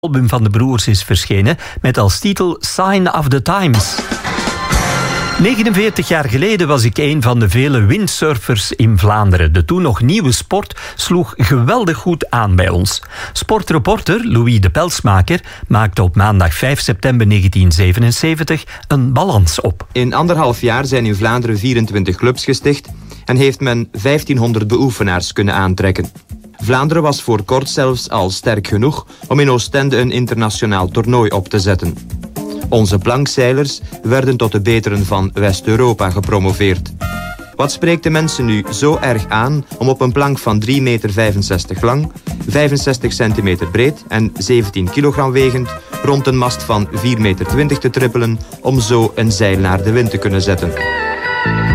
album van de broers is verschenen met als titel Sign of the Times. 49 jaar geleden was ik een van de vele windsurfers in Vlaanderen. De toen nog nieuwe sport sloeg geweldig goed aan bij ons. Sportreporter Louis de Pelsmaker maakte op maandag 5 september 1977 een balans op. In 1,5 jaar zijn in Vlaanderen 24 clubs gesticht en heeft men 1500 beoefenaars kunnen aantrekken. Vlaanderen was voor kort zelfs al sterk genoeg om in Oostende een internationaal toernooi op te zetten. Onze plankzeilers werden tot de beteren van West-Europa gepromoveerd. Wat spreekt de mensen nu zo erg aan om op een plank van 3,65 meter lang, 65 centimeter breed en 17 kilogram wegend rond een mast van 4,20 meter te trippelen om zo een zeil naar de wind te kunnen zetten?